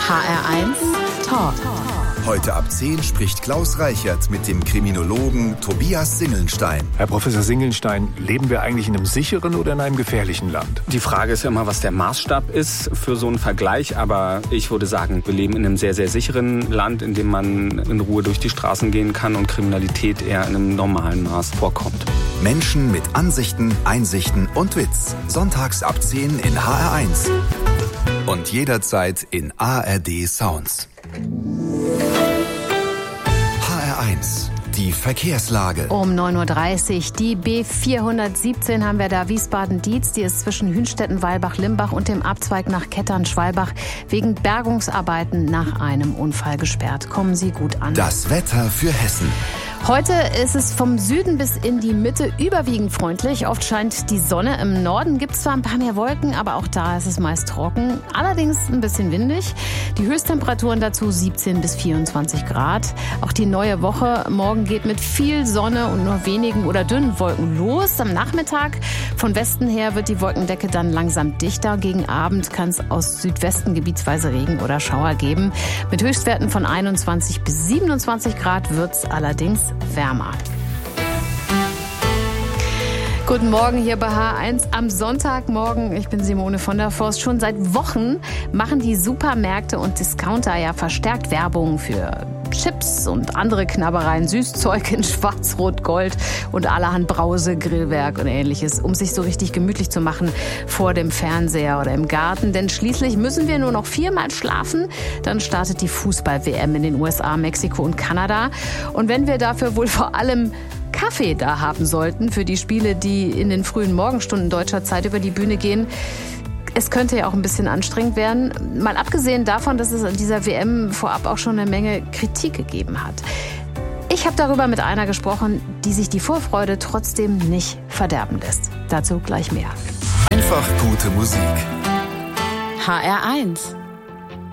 HR1 Talk. Heute ab 10 spricht Klaus Reichert mit dem Kriminologen Tobias Singelnstein. Herr Professor Singelnstein, leben wir eigentlich in einem sicheren oder in einem gefährlichen Land? Die Frage ist ja immer, was der Maßstab ist für so einen Vergleich. Aber ich würde sagen, wir leben in einem sehr, sehr sicheren Land, in dem man in Ruhe durch die Straßen gehen kann und Kriminalität eher in einem normalen Maß vorkommt. Menschen mit Ansichten, Einsichten und Witz. Sonntags ab 10 in HR1. Und jederzeit in ARD Sounds. HR1, die Verkehrslage. Um 9.30 Uhr, die B417 haben wir da, Wiesbaden-Dietz. Die ist zwischen Hünstetten, Weilbach, Limbach und dem Abzweig nach Kettern-Schwalbach wegen Bergungsarbeiten nach einem Unfall gesperrt. Kommen Sie gut an. Das Wetter für Hessen. Heute ist es vom Süden bis in die Mitte überwiegend freundlich. Oft scheint die Sonne. Im Norden gibt es zwar ein paar mehr Wolken, aber auch da ist es meist trocken. Allerdings ein bisschen windig. Die Höchsttemperaturen dazu 17 bis 24 Grad. Auch die neue Woche morgen geht mit viel Sonne und nur wenigen oder dünnen Wolken los. Am Nachmittag von Westen her wird die Wolkendecke dann langsam dichter. Gegen Abend kann es aus Südwesten gebietsweise Regen oder Schauer geben. Mit Höchstwerten von 21 bis 27 Grad wird es allerdings wärmer. Guten Morgen hier bei H1 am Sonntagmorgen. Ich bin Simone von der Forst. Schon seit Wochen machen die Supermärkte und Discounter ja verstärkt Werbung für Chips und andere Knabbereien, Süßzeug in Schwarz, Rot, Gold und allerhand Brause, Grillwerk und Ähnliches, um sich so richtig gemütlich zu machen vor dem Fernseher oder im Garten. Denn schließlich müssen wir nur noch 4-mal schlafen. Dann startet die Fußball-WM in den USA, Mexiko und Kanada. Und wenn wir dafür wohl vor allem Kaffee da haben sollten für die Spiele, die in den frühen Morgenstunden deutscher Zeit über die Bühne gehen, es könnte ja auch ein bisschen anstrengend werden. Mal abgesehen davon, dass es an dieser WM vorab auch schon eine Menge Kritik gegeben hat. Ich habe darüber mit einer gesprochen, die sich die Vorfreude trotzdem nicht verderben lässt. Dazu gleich mehr. Einfach gute Musik. HR1